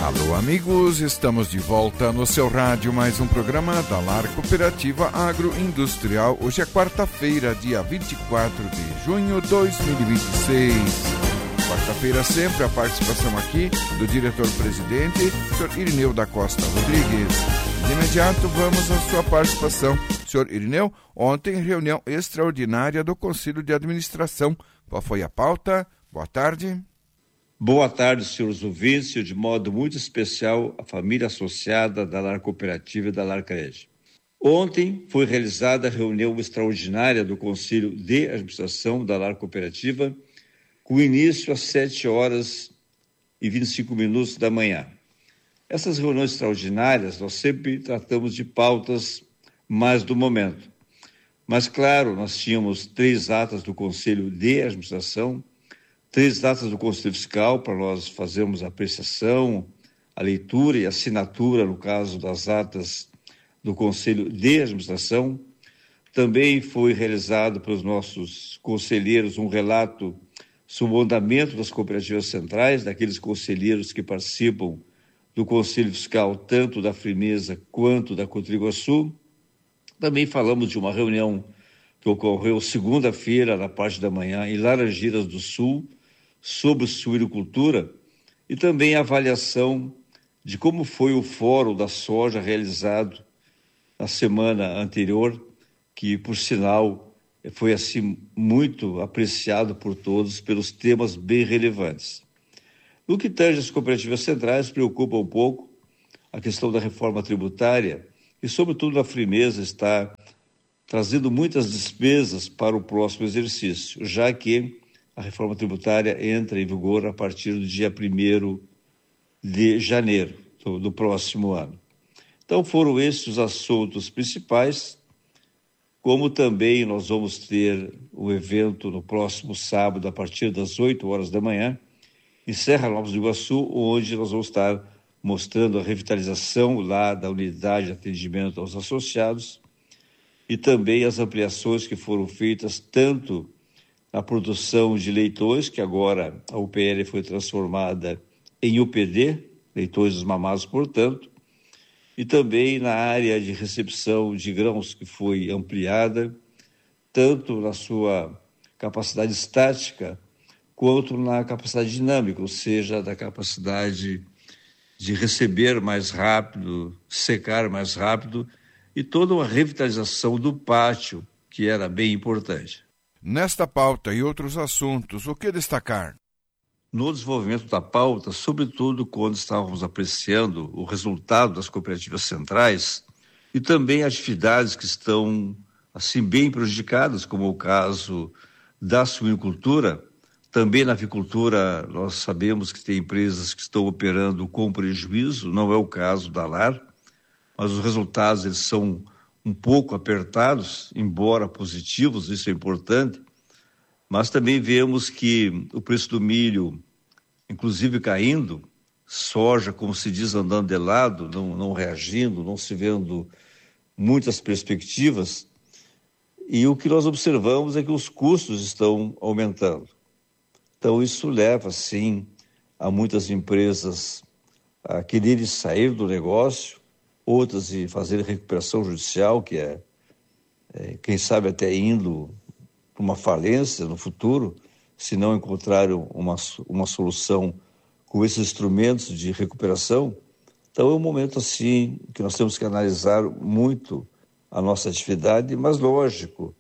Alô amigos, estamos de volta no seu rádio, mais um programa da LAR Cooperativa Agroindustrial. Hoje é quarta-feira, dia 24 de junho de 2026. Quarta-feira sempre a participação aqui do diretor-presidente, Sr. Irineu da Costa Rodrigues. De imediato vamos à sua participação. Sr. Irineu, ontem reunião extraordinária do Conselho de Administração. Qual foi a pauta? Boa tarde. Boa tarde, senhores ouvintes, e de modo muito especial a família associada da LAR Cooperativa e da LAR CREG. Ontem foi realizada a reunião extraordinária do Conselho de Administração da LAR Cooperativa, com início às 7h25 da manhã. Essas reuniões extraordinárias, nós sempre tratamos de pautas mais do momento. Mas, claro, nós tínhamos 3 atas do Conselho de Administração, 3 atas do Conselho Fiscal para nós fazermos a apreciação, a leitura e a assinatura, no caso das atas do Conselho de Administração. Também foi realizado pelos nossos conselheiros um relato sobre o andamento das cooperativas centrais, daqueles conselheiros que participam do Conselho Fiscal, tanto da Frimeza quanto da Cotriguaçu. Também falamos de uma reunião que ocorreu segunda-feira, na parte da manhã, em Laranjeiras do Sul, sobre suinocultura, e também a avaliação de como foi o Fórum da Soja realizado na semana anterior, que, por sinal, foi assim muito apreciado por todos pelos temas bem relevantes. No que tange as cooperativas centrais, preocupa um pouco a questão da reforma tributária e, sobretudo, a Frimeza está trazendo muitas despesas para o próximo exercício, já que a reforma tributária entra em vigor a partir do dia 1º de janeiro do próximo ano. Então foram esses os assuntos principais, como também nós vamos ter o evento no próximo sábado, a partir das 8h da manhã, em Serra Nova do Iguaçu, onde nós vamos estar mostrando a revitalização lá da unidade de atendimento aos associados e também as ampliações que foram feitas tanto na produção de leitões, que agora a UPL foi transformada em UPD, leitões desmamados, portanto, e também na área de recepção de grãos, que foi ampliada, tanto na sua capacidade estática, quanto na capacidade dinâmica, ou seja, da capacidade de receber mais rápido, secar mais rápido, e toda uma revitalização do pátio, que era bem importante. Nesta pauta e outros assuntos, o que destacar? No desenvolvimento da pauta, sobretudo quando estávamos apreciando o resultado das cooperativas centrais e também atividades que estão assim bem prejudicadas, como o caso da suinocultura. Também na avicultura nós sabemos que tem empresas que estão operando com prejuízo, não é o caso da LAR, mas os resultados eles são um pouco apertados, embora positivos, isso é importante, mas também vemos que o preço do milho, inclusive caindo, soja, como se diz, andando de lado, não reagindo, não se vendo muitas perspectivas, e o que nós observamos é que os custos estão aumentando. Então isso leva, sim, a muitas empresas a quererem sair do negócio, outras de fazer recuperação judicial, que é quem sabe até indo para uma falência no futuro, se não encontrarem uma solução com esses instrumentos de recuperação. Então é um momento assim que nós temos que analisar muito a nossa atividade, mas lógico,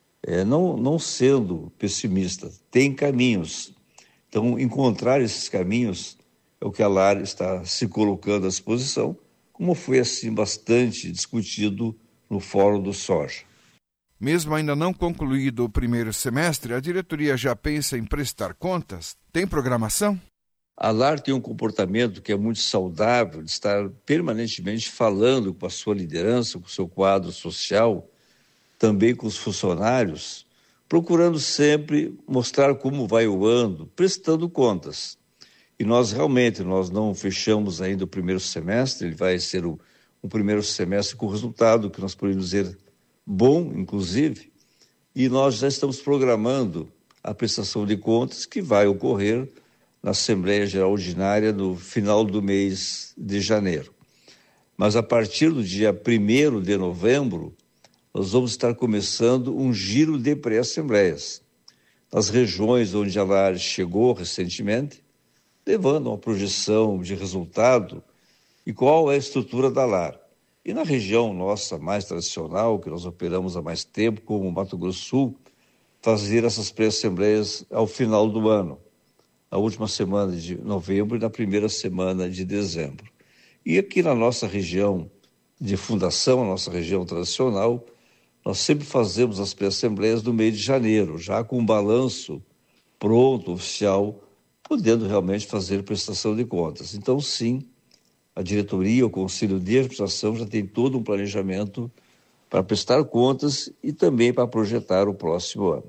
não sendo pessimista, tem caminhos. Então encontrar esses caminhos é o que a LAR está se colocando à disposição, como foi assim bastante discutido no Fórum do Soja. Mesmo ainda não concluído o primeiro semestre, a diretoria já pensa em prestar contas? Tem programação? A LAR tem um comportamento que é muito saudável, de estar permanentemente falando com a sua liderança, com o seu quadro social, também com os funcionários, procurando sempre mostrar como vai o ano, prestando contas. E nós não fechamos ainda o primeiro semestre, ele vai ser um primeiro semestre com resultado que nós podemos dizer bom, inclusive, e nós já estamos programando a prestação de contas que vai ocorrer na Assembleia Geral Ordinária no final do mês de janeiro. Mas a partir do dia 1º de novembro, nós vamos estar começando um giro de pré-assembleias nas regiões onde a LAR chegou recentemente, levando uma projeção de resultado e qual é a estrutura da LAR. E na região nossa mais tradicional, que nós operamos há mais tempo, como o Mato Grosso do Sul, fazer essas pré-assembleias ao final do ano, na última semana de novembro e na primeira semana de dezembro. E aqui na nossa região de fundação, a nossa região tradicional, nós sempre fazemos as pré-assembleias no mês de janeiro, já com um balanço pronto, oficial, podendo realmente fazer prestação de contas. Então, sim, a diretoria, o Conselho de Administração já tem todo um planejamento para prestar contas e também para projetar o próximo ano.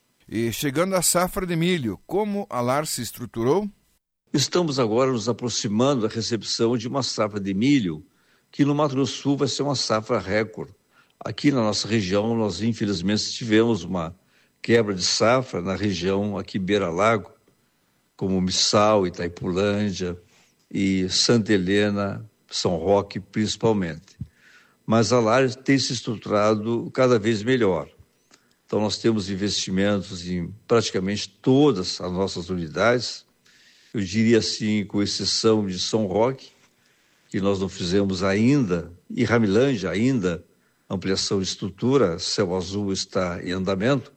E chegando à safra de milho, como a LAR se estruturou? Estamos agora nos aproximando da recepção de uma safra de milho, que no Mato Grosso do Sul vai ser uma safra recorde. Aqui na nossa região, nós infelizmente tivemos uma quebra de safra na região aqui beira-lago, como Missal, Itaipulândia e Santa Helena, São Roque principalmente. Mas a LAR tem se estruturado cada vez melhor. Então nós temos investimentos em praticamente todas as nossas unidades, eu diria assim, com exceção de São Roque, que nós não fizemos ainda, e Ramilândia ainda, ampliação de estrutura, Céu Azul está em andamento.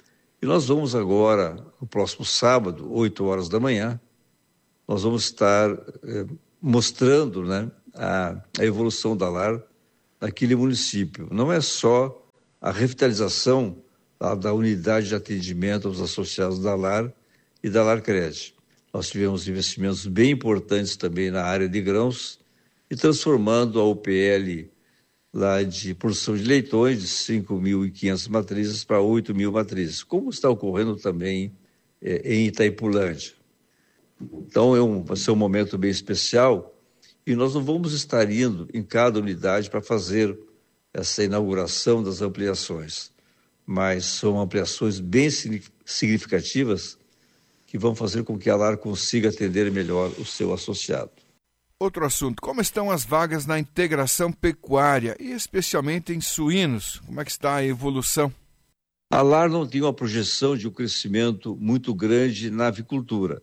E nós vamos agora, no próximo sábado, 8 horas da manhã, nós vamos estar mostrando, né, a evolução da LAR naquele município. Não é só a revitalização da unidade de atendimento aos associados da LAR e da LARcred. Nós tivemos investimentos bem importantes também na área de grãos e transformando a UPL lá de produção de leitões de 5.500 matrizes para 8.000 matrizes, como está ocorrendo também em Itaipulândia. Então vai ser um momento bem especial e nós não vamos estar indo em cada unidade para fazer essa inauguração das ampliações, mas são ampliações bem significativas que vão fazer com que a LAR consiga atender melhor o seu associado. Outro assunto, como estão as vagas na integração pecuária e especialmente em suínos? Como é que está a evolução? A LAR não tem uma projeção de um crescimento muito grande na avicultura,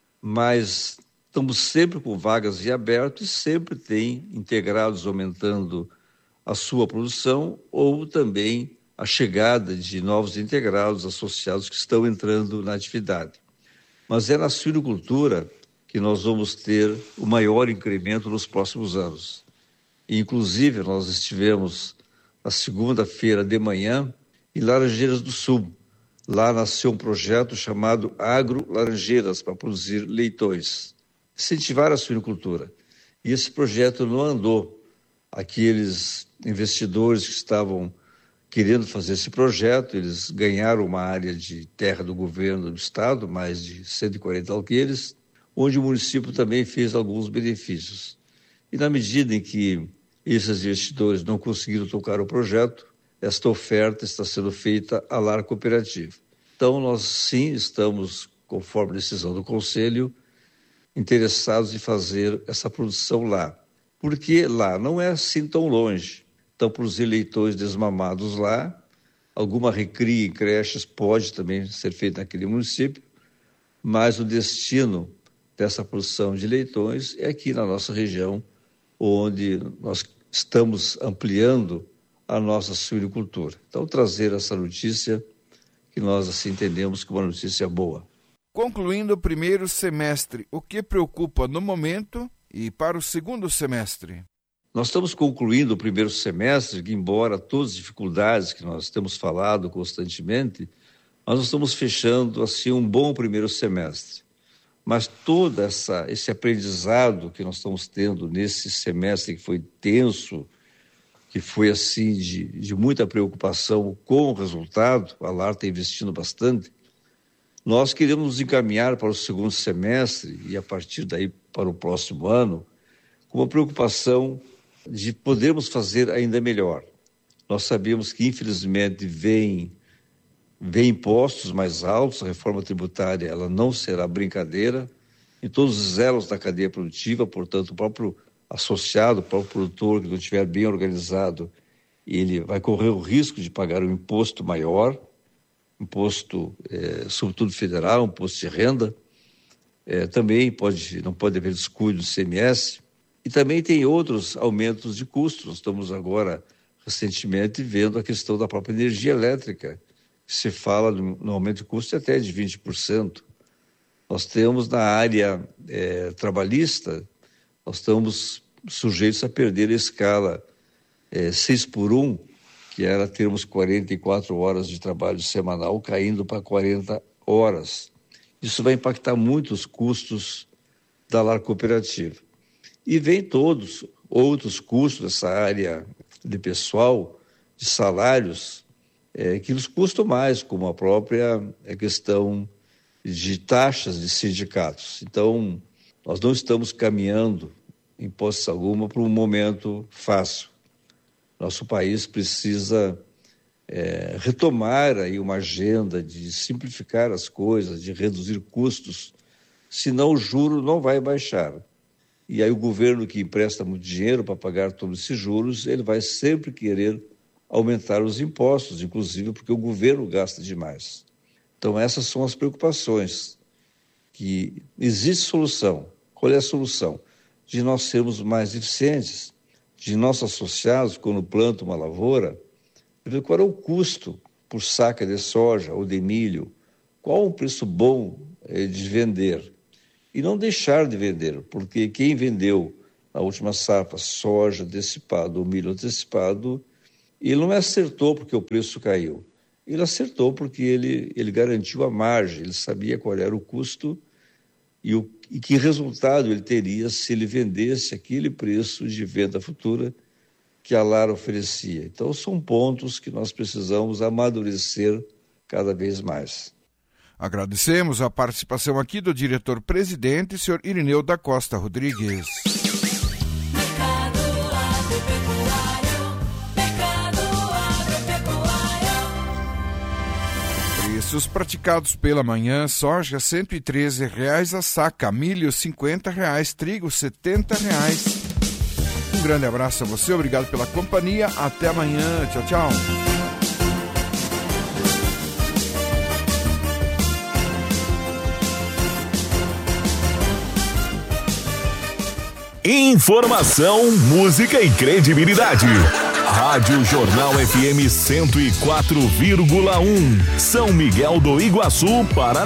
mas estamos sempre com vagas em aberto e sempre tem integrados aumentando a sua produção ou também a chegada de novos integrados associados que estão entrando na atividade. Mas é na suinocultura que nós vamos ter o maior incremento nos próximos anos. E, inclusive, nós estivemos na segunda-feira de manhã em Laranjeiras do Sul. Lá nasceu um projeto chamado Agro Laranjeiras para produzir leitões, incentivar a suinocultura. E esse projeto não andou. Aqueles investidores que estavam querendo fazer esse projeto, eles ganharam uma área de terra do governo do estado, mais de 140 alqueires, onde o município também fez alguns benefícios. E na medida em que esses investidores não conseguiram tocar o projeto, esta oferta está sendo feita à LAR cooperativa. Então, nós sim estamos, conforme a decisão do Conselho, interessados em fazer essa produção lá. Porque lá não é assim tão longe. Então, para os leitões desmamados lá, alguma recria em creches pode também ser feita naquele município, mas o destino dessa produção de leitões é aqui na nossa região, onde nós estamos ampliando a nossa suinocultura. Então, trazer essa notícia que nós assim entendemos como uma notícia boa. Concluindo o primeiro semestre, o que preocupa no momento e para o segundo semestre? Nós estamos concluindo o primeiro semestre, que embora todas as dificuldades que nós temos falado constantemente, nós estamos fechando assim um bom primeiro semestre. Mas todo esse aprendizado que nós estamos tendo nesse semestre que foi tenso, que foi assim de muita preocupação com o resultado, a LAR está investindo bastante, nós queremos nos encaminhar para o segundo semestre e a partir daí para o próximo ano, com uma preocupação de podermos fazer ainda melhor. Nós sabemos que infelizmente vem impostos mais altos, a reforma tributária ela não será brincadeira, em todos os elos da cadeia produtiva, portanto, o próprio associado, o próprio produtor que não estiver bem organizado, ele vai correr o risco de pagar um imposto maior, imposto, sobretudo federal, imposto de renda. Também não pode haver descuido do ICMS. E também tem outros aumentos de custos. Nós estamos agora, recentemente, vendo a questão da própria energia elétrica. Se fala no aumento de custo até de 20%. Nós temos na área trabalhista, nós estamos sujeitos a perder a escala 6x1, que era termos 44 horas de trabalho semanal, caindo para 40 horas. Isso vai impactar muito os custos da lar cooperativa. E vem todos outros custos dessa área de pessoal, de salários, que nos custam mais, como a própria questão de taxas de sindicatos. Então, nós não estamos caminhando, em hipótese alguma, para um momento fácil. Nosso país precisa retomar aí uma agenda de simplificar as coisas, de reduzir custos, senão o juro não vai baixar. E aí o governo que empresta muito dinheiro para pagar todos esses juros, ele vai sempre querer aumentar os impostos, inclusive porque o governo gasta demais. Então essas são as preocupações, que existe solução. Qual é a solução? De nós sermos mais eficientes, de nossos associados, quando plantam uma lavoura, ver qual é o custo por saca de soja ou de milho, qual o preço bom de vender. E não deixar de vender, porque quem vendeu na última safra soja antecipada ou milho antecipado, ele não acertou porque o preço caiu. Ele acertou porque ele garantiu a margem, ele sabia qual era o custo e que resultado ele teria se ele vendesse aquele preço de venda futura que a Lar oferecia. Então, são pontos que nós precisamos amadurecer cada vez mais. Agradecemos a participação aqui do diretor-presidente, senhor Irineu da Costa Rodrigues. Preços praticados pela manhã: soja R$ 113 a saca, milho R$ 50, trigo R$ 70. Um grande abraço a você, obrigado pela companhia, até amanhã, tchau, tchau. Informação, música e credibilidade. Rádio Jornal FM 104,1, São Miguel do Iguaçu, Paraná.